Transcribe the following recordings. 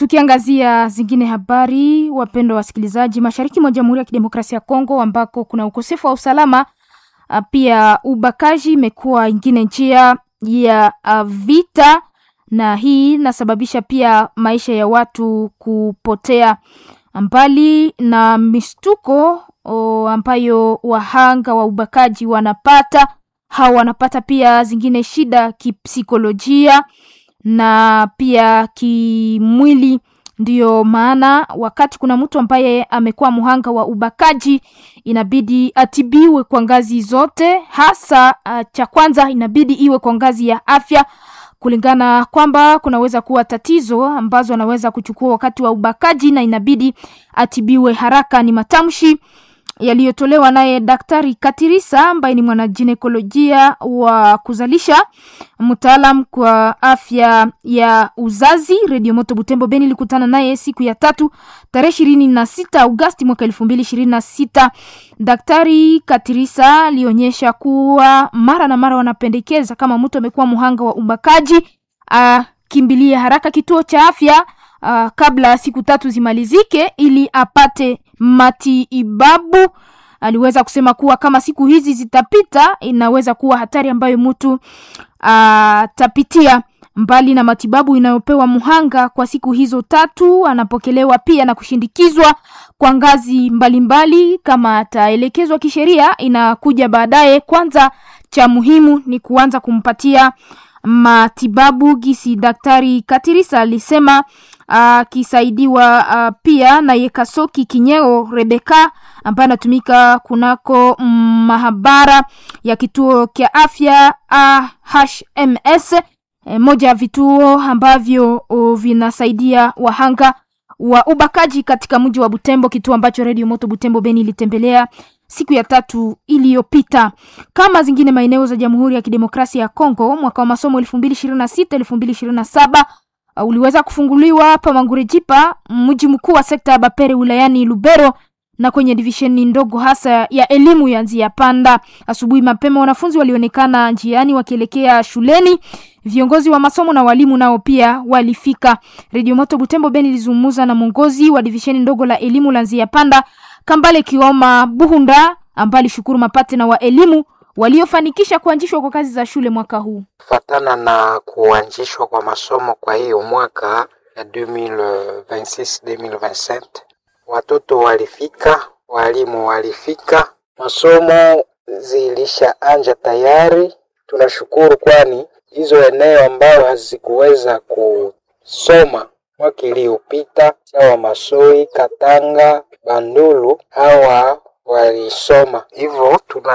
Tukiangazia zingine habari, wapendwa wasikilizaji, mashariki mwa Jamhuri ya Kidemokrasia ya Kongo ambako kuna ukosefu wa usalama, pia ubakaji imekuwa ingine njia ya vita, na hii nasababisha pia maisha ya watu kupotea. Mbali na mistuko ambayo wahanga wa ubakaji wanapata pia zingine shida kipsikolojia na pia kimwili. Ndiyo maana wakati kuna mtu ambaye amekuwa mhanga wa ubakaji, inabidi atibiwe kwa ngazi zote, hasa cha kwanza inabidi iwe kwa ngazi ya afya, kulingana kwamba kunaweza kuwa tatizo ambazo anaweza kuchukua wakati wa ubakaji na inabidi atibiwe haraka. Ni matamshi yaliyotolewa naye Daktari Katirisa ambaye ni mwanaginekolojia wa kuzalisha, mtaalam kwa afya ya uzazi. Radio Moto Butembo Beni ilikutana naye siku ya 3 tarehe 26 Agosti mwaka 2026. Daktari Katirisa alionyesha kuwa mara na mara wanapendekeza kama mtu amekuwa mhanga wa ubakaji kimbilie haraka kituo cha afya kabla siku 3 zimalizike ili apate matibabu. Aliweza kusema kuwa kama siku hizi zitapita, inaweza kuwa hatari ambayo mtu tapitia. Mbali na matibabu inayopewa mhanga kwa siku hizo 3, anapokelewa pia na kushindikizwa kwa ngazi mbalimbali. Kama ataelekezwa kisheria inakuja baadaye. Kwanza cha muhimu ni kuanza kumpatia matibabu gisi Daktari Katirisa alisema, kisaidiwa pia na Yekasoki Kinyeo Rebeka ambaye anatumika kunako mahabara ya kituo kia afya HMS, moja ya vituo ambavyo vinasaidia wahanga wa ubakaji katika mji wa Butembo, kituo ambacho Radio Moto Butembo Beni ilitembelea siku ya 3 iliyopita. Kama zingine maeneo za Jamhuri ya Kidemokrasia ya Kongo, mwaka wa masomo 2026-2027 uliweza kufunguliwa pa Mangurejipa, mji mkuu wa sekta ya Bapere wilayani Lubero, na kwenye divisheni ndogo hasa ya elimu ya Nzia Panda. Asubuhi mapema wanafunzi walionekana njiani wakielekea shuleni. Viongozi wa masomo na walimu nao pia walifika. Radio Moto Butembo Beni ilizungumza na mwongozi wa divisheni ndogo la elimu la Nzia Panda, Kambale Kioma Buhunda, ambaye shukuru mapate na wa elimu waliofanikisha kuanzishwa kwa kazi za shule mwaka huu. Fatana na kuanzishwa kwa masomo kwa hiyo mwaka ya 2026-2027, watoto walifika, walimu walifika, masomo zilishaanza tayari. Tunashukuru kwani hizo eneo ambao hazikuweza kusoma mwaka iliyopita, sawa Masoi, Katanga, Bandulu, hawa walisoma. Hivyo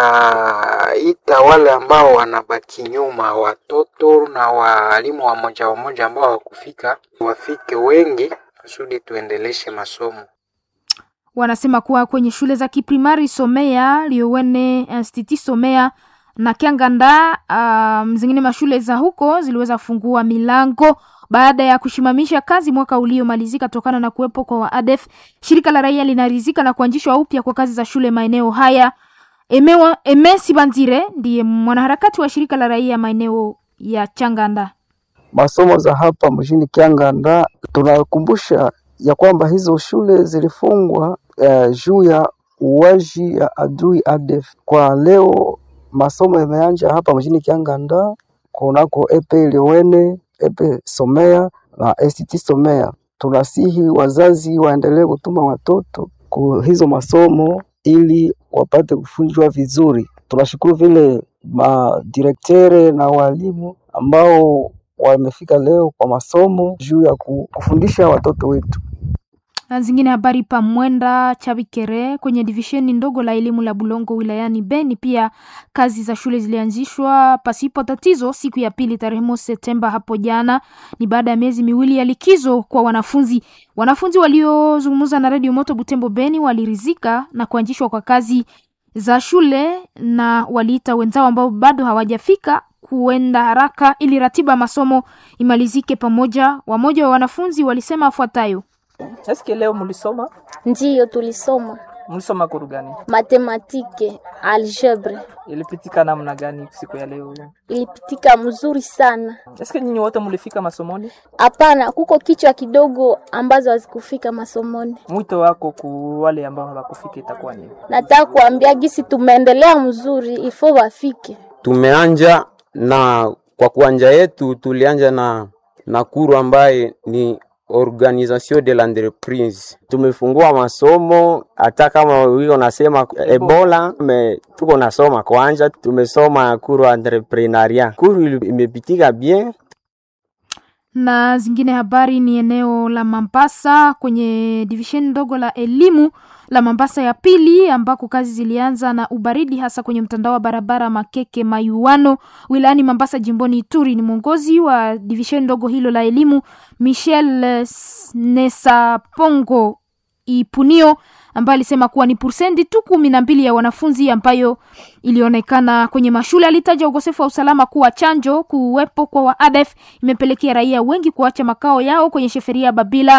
tunaita wale ambao wanabaki nyuma, watoto na walimu wa moja ambao hawakufika, wafike wengi kusudi tuendeleshe masomo. Wanasema kuwa kwenye shule za kiprimari Somea, Liowene Institut Somea na Kianganda, zingine mashule za huko ziliweza kufungua milango baada ya kushimamisha kazi mwaka uliomalizika tokana na kuwepo kwa waadef. Shirika la raia linaridhika na kuanzishwa upya kwa kazi za shule maeneo haya. Emesi Banzire ndiye mwanaharakati wa shirika la raia maeneo ya Changanda. Masomo za hapa mjini Kianganda, tunakumbusha ya kwamba hizo shule zilifungwa juu ya uwaji ya adui ADF. Kwa leo masomo yameanza hapa mjini Kianganda kunako Epe Liowene, Epe Somea na Institut Somea. Tunasihi wazazi waendelee kutuma watoto kwa hizo masomo ili wapate kufunzwa vizuri. Tunashukuru vile madirektere na walimu ambao wamefika leo kwa masomo juu ya kufundisha watoto wetu. Na zingine habari pa Mwenda Chabikere kwenye divisheni ndogo la elimu la Bulongo wilayani Beni, pia kazi za shule zilianzishwa pasipo tatizo siku ya 2 tarehe 1 Septemba hapo jana. Ni baada ya miezi miwili ya likizo kwa wanafunzi. Wanafunzi waliozungumza na Radio Moto Butembo Beni walirizika na kuanzishwa kwa kazi za shule, na waliita wenzao ambao bado hawajafika kuenda haraka ili ratiba masomo imalizike pamoja. Wamoja wa wanafunzi walisema afuatayo: Eske leo mlisoma? Ndiyo tulisoma. Mlisoma kuru gani? Matematike, algebre. Ilipitika namna gani siku ya leo? Ilipitika mzuri sana. Eske nyinyi wote mlifika masomoni? Hapana, kuko kichwa kidogo ambazo hazikufika masomoni. Mwito wako ku wale ambao hawakufika itakuwa nini? Nataka kuambia gisi tumeendelea mzuri, ifo wafike. Tumeanja na kwa kuanja yetu tulianja na kuru ambaye ni Organisation de l'entreprise. Tumefungua masomo hata kama wiko nasema Ebola, tuko nasoma kwanja, tumesoma kuru entrepreneuria. Kuru imepitika bien. Na zingine habari ni eneo la Mambasa kwenye division ndogo la elimu la Mambasa ya pili ambako kazi zilianza na ubaridi hasa kwenye mtandao wa barabara Makeke Mayuano wilayani Mambasa jimboni Ituri. Ni mwongozi wa division ndogo hilo la elimu Michel Nesapongo Ipunio ambaye alisema kuwa ni % tu 12 ya wanafunzi ambayo ilionekana kwenye mashule. Alitaja ukosefu wa usalama kuwa chanjo. Kuwepo kwa waadef imepelekea raia wengi kuacha makao yao kwenye sheferia Babila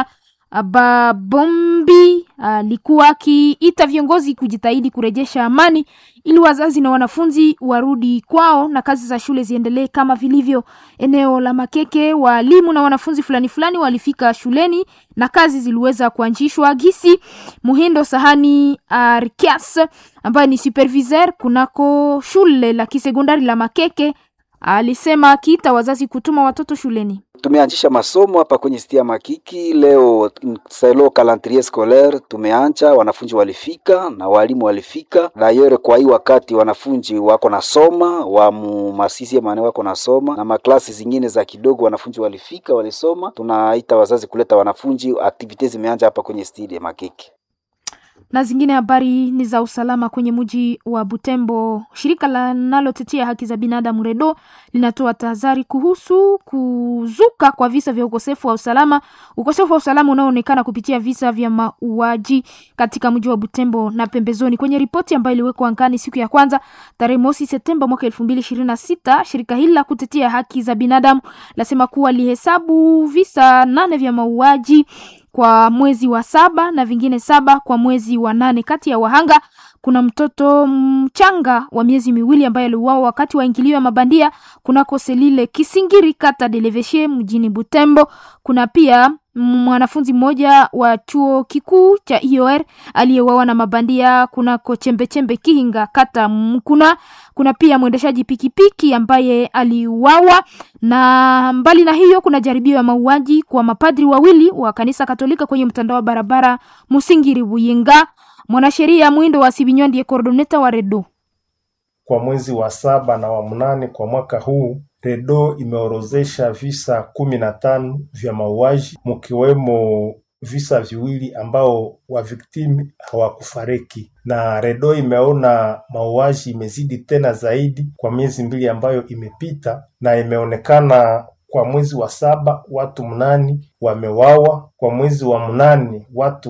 Babombi. Alikuwa akiita viongozi kujitahidi kurejesha amani ili wazazi na wanafunzi warudi kwao na kazi za shule ziendelee kama vilivyo. Eneo la Makeke, walimu na wanafunzi fulani walifika shuleni na kazi ziliweza kuanzishwa. Gisi Muhindo Sahani Arkias ambaye ni supervisor kunako shule la kisekondari la Makeke alisema akiita wazazi kutuma watoto shuleni. Tumeanzisha masomo hapa kwenye stia Makiki leo, selo calendrier scolaire tumeanza, wanafunzi walifika na walimu walifika. D'ailleurs kwa hii wakati wanafunzi wako nasoma, wa masisi maana wako nasoma na maklasi zingine za kidogo wanafunzi walifika walisoma. Tunaita wazazi kuleta wanafunzi, activities zimeanza hapa kwenye stia Makiki. Na zingine habari ni za usalama kwenye mji wa Butembo. Shirika linalotetea haki za binadamu REDO linatoa tahadhari kuhusu kuzuka kwa visa vya ukosefu wa usalama. Ukosefu wa usalama unaoonekana kupitia visa vya mauaji katika mji wa Butembo na pembezoni. Kwenye ripoti ambayo iliwekwa angani siku ya kwanza tarehe 1 Septemba mwaka 2026, shirika hili la kutetea haki za binadamu lasema kuwa lihesabu visa 8 vya mauaji kwa mwezi wa 7 na vingine 7 kwa mwezi wa 8. Kati ya wahanga kuna mtoto mchanga wa miezi 2 ambaye aliuawa wakati wa ingilio ya mabandia kunako selile Kisingiri kata de Leveshe mjini Butembo. Kuna pia mwanafunzi mmoja wa chuo kikuu cha IOR aliyeuawa na mabandia kunako Chembechembe Kihinga kata Mkuna. Kuna pia mwendeshaji pikipiki ambaye aliuawa, na mbali na hiyo kuna jaribio ya mauaji kwa mapadri 2 wa kanisa Katolika kwenye mtandao wa barabara Musingiri Buyinga. Mwanasheria Mwindo wa Sibinyo ndiye coordinator wa REDO. Kwa mwezi wa 7 na wa 8 kwa mwaka huu, REDO imeorozesha visa 15 vya mauaji, mkiwemo visa 2 ambao wa victime hawakufariki. Na REDO imeona mauaji imezidi tena zaidi kwa miezi 2 ambayo imepita, na imeonekana kwa mwezi wa 7 watu 8 wamewawa, kwa mwezi wa 8 watu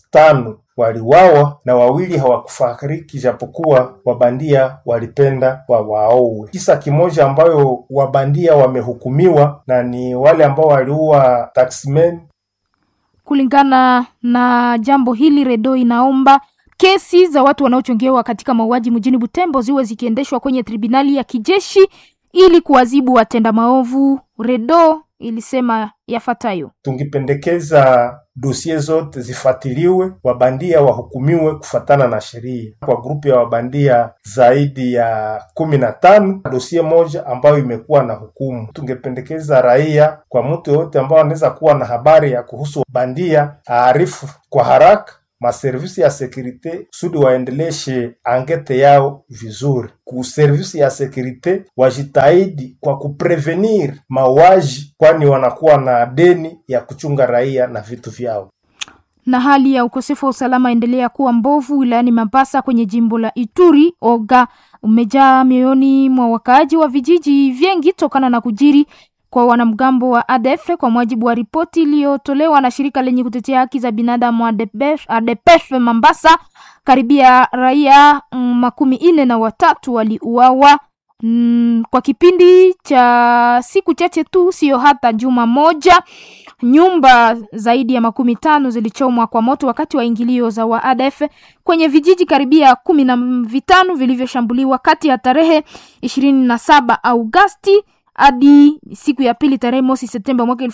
5 waliwawa na 2 hawakufariki japokuwa wabandia walipenda wawaowe. Kisa kimoja ambayo wabandia wamehukumiwa na ni wale ambao waliua taximen. Kulingana na jambo hili, REDO inaomba kesi za watu wanaochongewa katika mauaji mjini Butembo ziwe zikiendeshwa kwenye tribunali ya kijeshi ili kuadhibu watenda maovu. REDO ilisema yafuatayo: tungipendekeza dosie zote zifuatiliwe, wabandia wahukumiwe kufatana na sheria. Kwa grupu ya wabandia zaidi ya 15, dosie moja ambayo imekuwa na hukumu. Tungependekeza raia, kwa mtu yote ambao anaweza kuwa na habari ya kuhusu bandia, aarifu kwa haraka maservisi ya sekirite kusudi waendeleshe angete yao vizuri. Ku servisi ya sekirite wajitahidi kwa kuprevenir mauaji, kwani wanakuwa na deni ya kuchunga raia na vitu vyao. Na hali ya ukosefu wa usalama endelea kuwa mbovu wilayani Mambasa kwenye jimbo la Ituri. Oga umejaa mioyoni mwa wakaaji wa vijiji vingi tokana na kujiri kwa wanamgambo wa ADF. Kwa mujibu wa ripoti iliyotolewa na shirika lenye kutetea haki za binadamu ADPF Mambasa, karibia raia 43 waliuawa Kwa kipindi cha siku chache tu, sio hata juma moja, nyumba zaidi ya 15 zilichomwa kwa moto wakati wa ingilio za wa ADF kwenye vijiji karibia 15 vilivyoshambuliwa kati ya tarehe 27 Agosti hadi siku ya pili tarehe mosi Septemba mwaka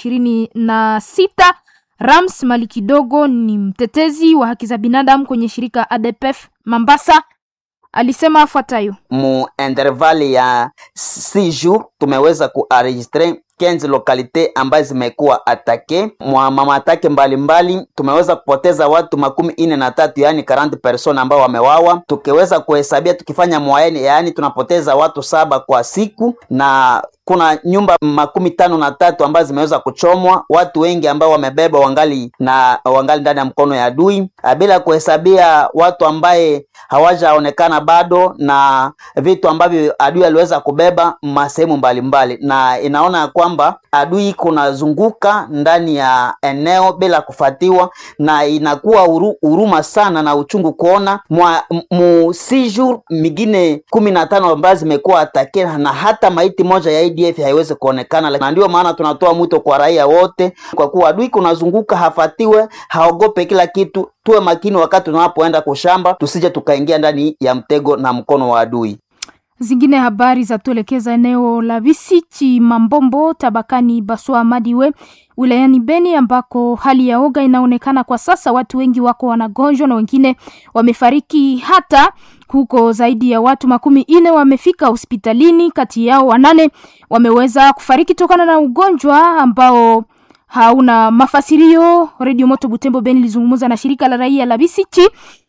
2026. Rams Malikidogo ni mtetezi wa haki za binadamu kwenye shirika ADPF Mambasa, alisema afuatayo: mu intervali ya 6 jours tumeweza kuenregistrer 15 lokalite ambazo zimekuwa atake mwa mama atake mbalimbali. Tumeweza kupoteza watu 43, yani 40 persona ambao wamewawa. Tukiweza kuhesabia tukifanya mwaeni, yani tunapoteza watu 7 kwa siku, na kuna nyumba 53 ambazo zimeweza kuchomwa. Watu wengi ambao wamebeba wangali ndani ya mkono ya adui, bila kuhesabia watu ambaye hawajaonekana bado na vitu ambavyo adui aliweza kubeba masehemu mbalimbali. Na inaona kwamba adui kunazunguka ndani ya eneo bila kufatiwa, na inakuwa huruma sana na uchungu kuona mu sijur mingine 15 ambazo zimekuwa atake na hata maiti moja ya ADF haiwezi kuonekana. Na ndio maana tunatoa mwito kwa raia wote, kwa kuwa adui kunazunguka, hafatiwe, haogope kila kitu. Tuwe makini wakati tunapoenda kushamba, tusije tukaingia ndani ya mtego na mkono wa adui. Zingine habari za tuelekeza eneo la Bisichi Mambombo tabakani Baswa Madiwe wilayani Beni, ambako hali ya oga inaonekana kwa sasa. Watu wengi wako wanagonjwa na wengine wamefariki, hata huko zaidi ya watu 40 wamefika hospitalini, kati yao 8 wameweza kufariki tokana na ugonjwa ambao hauna mafasirio. Radio Moto Butembo Beni lizungumza na shirika la raia la Bisichi.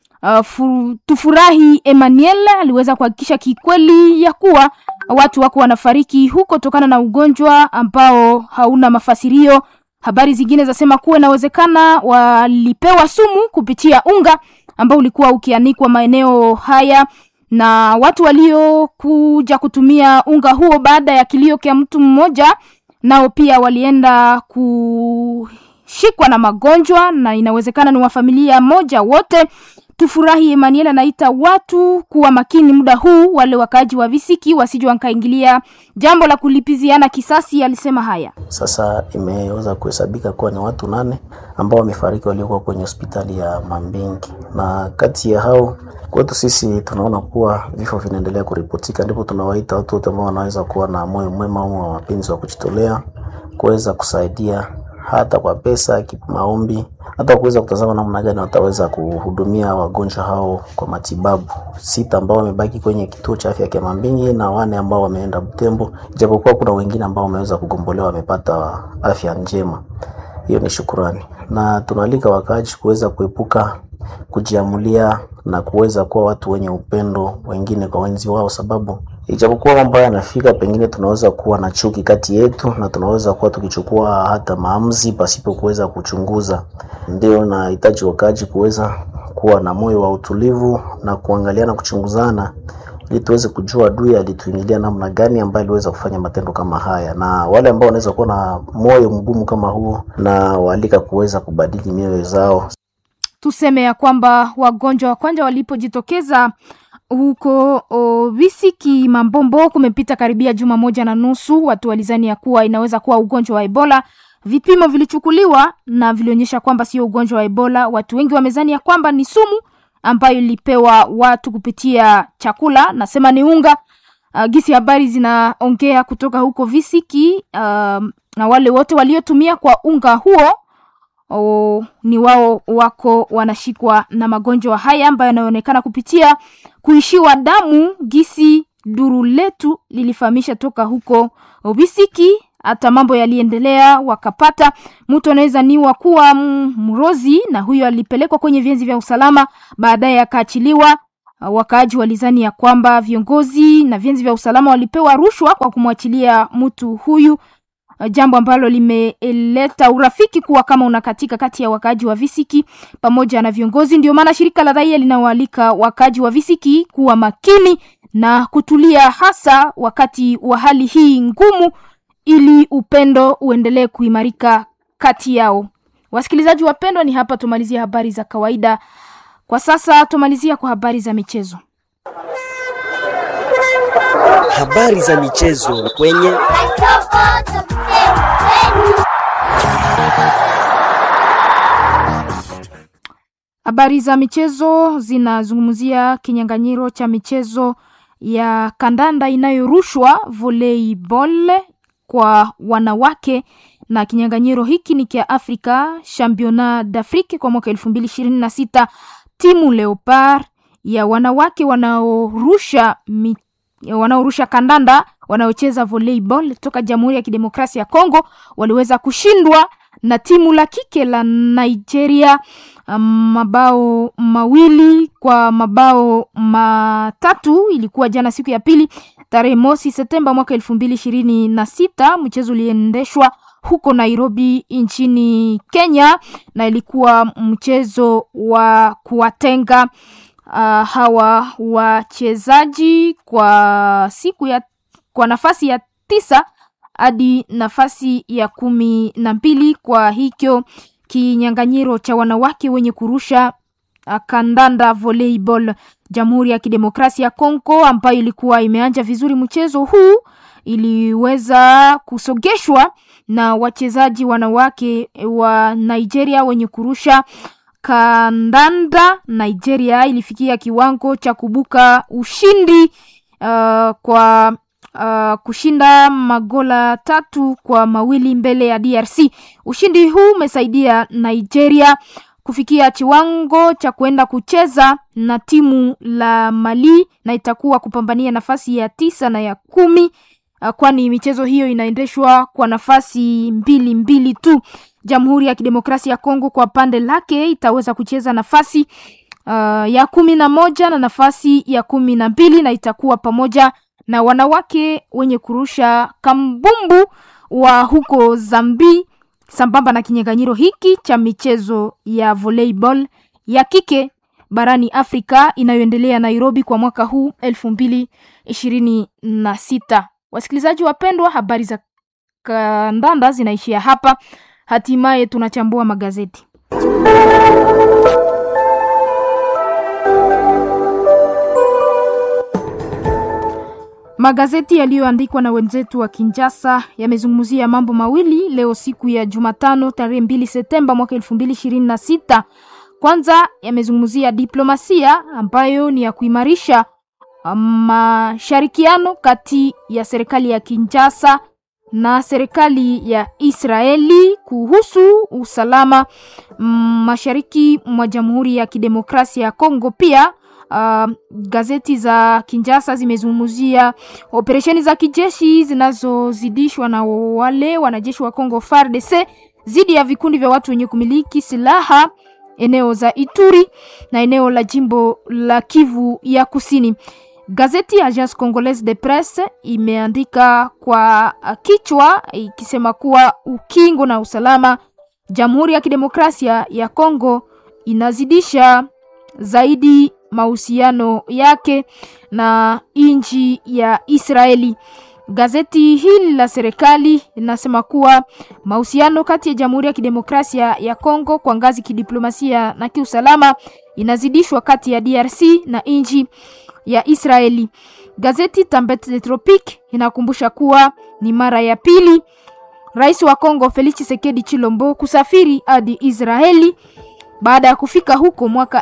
Tufurahi Emmanuel aliweza kuhakikisha kikweli ya kuwa watu wako wanafariki huko tokana na ugonjwa ambao hauna mafasirio. Habari zingine zasema kuwa inawezekana walipewa sumu kupitia unga ambao ulikuwa ukianikwa maeneo haya, na watu waliokuja kutumia unga huo baada ya kilio kia mtu mmoja nao pia walienda kushikwa na magonjwa, na inawezekana ni wa familia moja wote. Tufurahi Emmanuel anaita watu kuwa makini muda huu, wale wakaaji wa Visiki wasije wakaingilia jambo la kulipiziana kisasi. Alisema haya: sasa imeweza kuhesabika kuwa ni watu 8 ambao wamefariki waliokuwa kwenye hospitali ya Mambingi, na kati ya hao kwetu sisi tunaona kuwa vifo vinaendelea kuripotika. Ndipo tunawaita watu wote ambao wanaweza kuwa na moyo mwema au mapenzi wa kujitolea kuweza kusaidia, hata kwa pesa, maombi, hata kuweza kutazama namna gani wataweza kuhudumia wagonjwa hao kwa matibabu. 6 ambao wamebaki kwenye kituo cha afya cha Mambingi na 4 ambao wameenda Butembo, japokuwa kuna wengine ambao wameweza kugombolewa, wamepata afya njema. Hiyo ni shukrani, na tunaalika wakaaji kuweza kuepuka kujiamulia na kuweza kuwa watu wenye upendo wengine kwa wenzi wao, sababu ijapokuwa mambo yanafika, pengine tunaweza kuwa na chuki kati yetu na tunaweza kuwa tukichukua hata maamuzi pasipo kuweza kuchunguza. Ndio nahitaji wakaaji kuweza kuwa na moyo wa utulivu na kuangaliana, kuchunguzana, ili tuweze kujua adui alituingilia namna gani ambaye aliweza kufanya matendo kama haya, na wale ambao wanaweza kuwa na moyo mgumu kama huo, na waalika kuweza kubadili mioyo zao. Tuseme ya kwamba wagonjwa wa kwanza walipojitokeza huko Visiki Mambombo kumepita karibia juma moja na nusu, watu walizani ya kuwa inaweza kuwa ugonjwa wa Ebola. Vipimo vilichukuliwa na vilionyesha kwamba sio ugonjwa wa Ebola. Watu wengi wamezani ya kwamba ni sumu ambayo ilipewa watu kupitia chakula, nasema ni unga. Gisi habari zinaongea kutoka huko Visiki, na wale wote waliotumia kwa unga huo ni wao wako wanashikwa na magonjwa haya ambayo yanaonekana kupitia kuishiwa damu. Gisi duru letu lilifahamisha toka huko Visiki, hata mambo yaliendelea, wakapata mtu anaweza niwa kuwa mrozi, na huyo alipelekwa kwenye vienzi vya usalama, baadaye akaachiliwa. Wakaaji walizani ya kwamba viongozi na vienzi vya usalama walipewa rushwa kwa kumwachilia mtu huyu, jambo ambalo limeleta urafiki kuwa kama unakatika kati ya wakaaji wa Visiki pamoja na viongozi. Ndio maana shirika la raia linawaalika wakaaji wa Visiki kuwa makini na kutulia, hasa wakati wa hali hii ngumu, ili upendo uendelee kuimarika kati yao. Wasikilizaji wapendwa, ni hapa tumalizia habari za kawaida. Kwa sasa tumalizia kwa habari za michezo. Habari za michezo kwenye habari za michezo zinazungumzia kinyang'anyiro cha michezo ya kandanda inayorushwa volleyball kwa wanawake, na kinyang'anyiro hiki ni kia Afrika Championnat d'Afrique kwa mwaka 2026. Timu Leopard ya wanawake wanaorusha kandanda wanaocheza volleyball toka Jamhuri ya Kidemokrasia ya Kongo waliweza kushindwa na timu la kike la Nigeria mabao 2-3. Ilikuwa jana siku ya pili tarehe mosi Septemba mwaka 2026. Mchezo uliendeshwa huko Nairobi nchini Kenya, na ilikuwa mchezo wa kuwatenga hawa wachezaji kwa nafasi ya 9 hadi nafasi ya 12 kwa hicho kinyang'anyiro cha wanawake wenye kurusha kandanda volleyball. Jamhuri ya Kidemokrasia ya Kongo ambayo ilikuwa imeanza vizuri mchezo huu iliweza kusogeshwa na wachezaji wanawake wa Nigeria wenye kurusha kandanda. Nigeria ilifikia kiwango cha kubuka ushindi kwa kushinda magola 3-2 mbele ya DRC. Ushindi huu umesaidia Nigeria kufikia kiwango cha kwenda kucheza na timu la Mali, na itakuwa kupambania nafasi ya 9 na ya 10, kwani michezo hiyo inaendeshwa kwa nafasi 2 tu. Jamhuri ya Kidemokrasia ya Kongo kwa pande lake itaweza kucheza nafasi ya 11 na nafasi ya 12, na itakuwa pamoja na wanawake wenye kurusha kambumbu wa huko Zambi, sambamba na kinyang'anyiro hiki cha michezo ya volleyball ya kike barani Afrika inayoendelea Nairobi kwa mwaka huu 2026. Wasikilizaji wapendwa, habari za kandanda zinaishia hapa. Hatimaye tunachambua magazeti. Magazeti yaliyoandikwa na wenzetu wa Kinshasa yamezungumzia mambo mawili leo siku ya Jumatano tarehe 2 Septemba mwaka 2026. Kwanza yamezungumzia diplomasia ambayo ni ya kuimarisha mashirikiano kati ya serikali ya Kinshasa na serikali ya Israeli kuhusu usalama mashariki mwa Jamhuri ya Kidemokrasia ya Kongo. Pia gazeti za Kinshasa zimezungumzia operesheni za kijeshi zinazozidishwa na wale wanajeshi wa Kongo FARDC zidi ya vikundi vya watu wenye kumiliki silaha eneo za Ituri na eneo la jimbo la Kivu ya Kusini. Gazeti ya Agence Congolaise de Presse imeandika kwa kichwa ikisema kuwa ukingo na usalama Jamhuri ya Kidemokrasia ya Kongo inazidisha zaidi mahusiano yake na nchi ya Israeli. Gazeti hili la serikali linasema kuwa mahusiano kati ya Jamhuri ya Kidemokrasia ya Kongo kwa ngazi kidiplomasia na kiusalama inazidishwa kati ya DRC na nchi ya Israeli. Gazeti Tambet de Tropique inakumbusha kuwa ni mara ya pili Rais wa Kongo Felix Tshisekedi Tshilombo kusafiri hadi Israeli baada ya kufika huko mwaka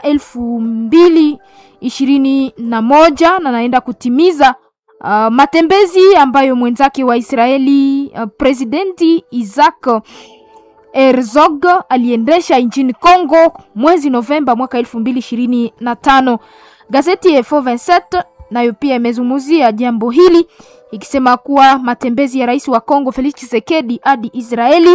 2021 na naenda kutimiza matembezi ambayo mwenzake wa Israeli Presidenti Isaac Herzog aliendesha nchini Kongo mwezi Novemba mwaka 2025. Gazeti Info 27 nayo pia imezungumzia jambo hili ikisema kuwa matembezi ya rais wa Kongo Felix Tshisekedi hadi Israeli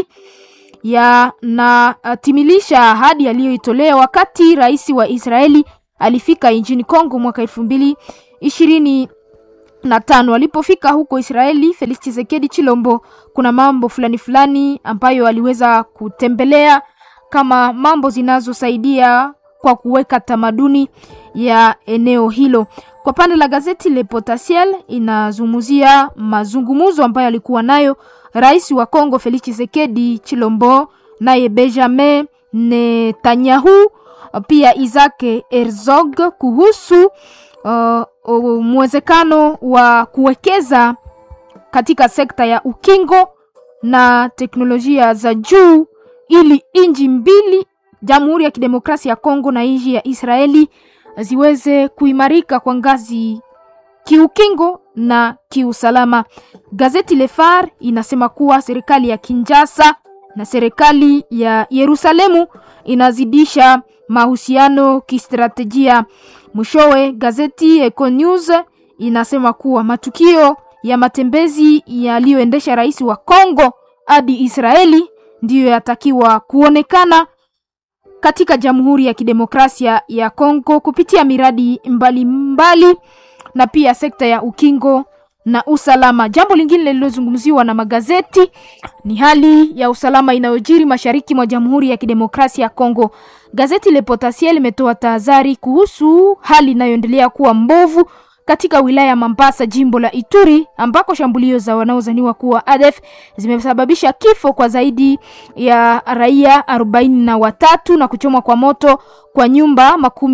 yanatimilisha ahadi aliyoitolea wakati rais wa Israeli alifika nchini Kongo mwaka 2025. Alipofika huko Israeli, Felix Tshisekedi Tshilombo kuna mambo fulani ambayo aliweza kutembelea kama mambo zinazosaidia kwa kuweka tamaduni ya eneo hilo. Kwa pande la gazeti Le Potentiel inazungumzia mazungumzo ambayo alikuwa nayo rais wa Kongo Felix Tshisekedi Tshilombo naye Benjamin Netanyahu pia Isaac Herzog kuhusu mwezekano wa kuwekeza katika sekta ya ukingo na teknolojia za juu ili inji mbili, Jamhuri ya Kidemokrasia ya Kongo na nchi ya Israeli, ziweze kuimarika kwa ngazi kiukingo na kiusalama. Gazeti Le Phare inasema kuwa serikali ya Kinshasa na serikali ya Yerusalemu inazidisha mahusiano kistratejia. Mwishowe gazeti Eco News inasema kuwa matukio ya matembezi yaliyoendesha rais wa Kongo hadi Israeli ndiyo yatakiwa kuonekana katika Jamhuri ya Kidemokrasia ya Kongo kupitia miradi mbalimbali na pia sekta ya ukingo na usalama. Jambo lingine lililozungumziwa na magazeti ni hali ya usalama inayojiri mashariki mwa Jamhuri ya Kidemokrasia ya Kongo. Gazeti Le Potentiel limetoa tahadhari kuhusu hali inayoendelea kuwa mbovu katika wilaya ya Mambasa, jimbo la Ituri, ambako shambulio za wanaozaniwa kuwa ADF zimesababisha kifo kwa zaidi ya raia 43 na kuchomwa kwa moto kwa nyumba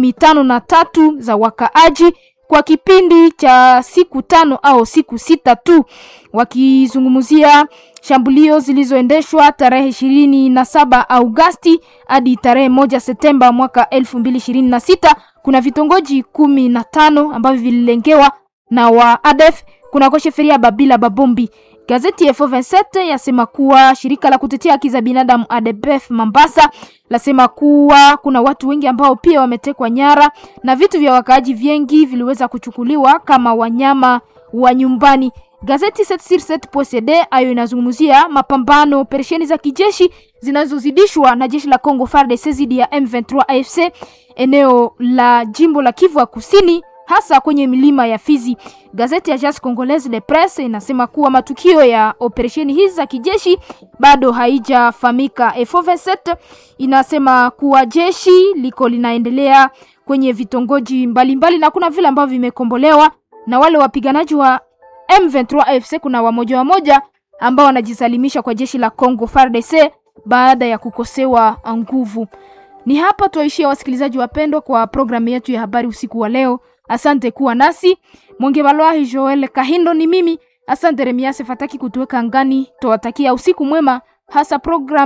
53 za wakaaji kwa kipindi cha siku 5 au siku 6 tu. Wakizungumzia shambulio zilizoendeshwa tarehe 27 Agosti hadi tarehe 1 Septemba mwaka 2026, kuna vitongoji 15 ambavyo vililengewa na wa ADF kuna sheferia Babila Babombi. Gazeti F27 yasema kuwa shirika la kutetea haki za binadamu ADPF Mambasa lasema kuwa kuna watu wengi ambao pia wametekwa nyara na vitu vya wakaaji vingi viliweza kuchukuliwa kama wanyama wa nyumbani. Gazeti 7sur7.cd ayo inazungumzia mapambano operesheni za kijeshi zinazozidishwa na jeshi la Kongo FARDC dhidi ya M23 AFC eneo la jimbo la Kivu ya Kusini, hasa kwenye milima ya Fizi. Gazeti ya Agence Congolaise de Presse inasema kuwa matukio ya operesheni hizi za kijeshi bado haijafahamika. F27 inasema kuwa jeshi liko linaendelea kwenye vitongoji mbalimbali na kuna vile ambavyo vimekombolewa na wale wapiganaji wa M23 AFC. Kuna wamoja ambao wanajisalimisha kwa jeshi la Kongo FARDC baada ya kukosewa nguvu. Ni hapa tuishia, wasikilizaji wapendwa, kwa programu yetu ya habari usiku wa leo. Asante kuwa nasi. Mwongebalwahi Joel Kahindo ni mimi. Asante Remiase Fataki kutuweka ngani. Tuwatakia usiku mwema, hasa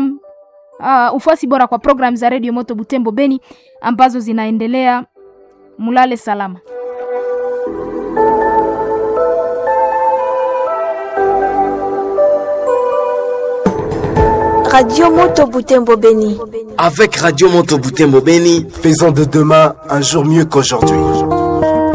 ufuasi bora kwa program za Radio Moto Butembo Beni ambazo zinaendelea. Mulale salama. Radio Moto Butembo Beni. Avec Radio Moto Butembo Beni, faisons de demain un jour mieux qu'aujourd'hui.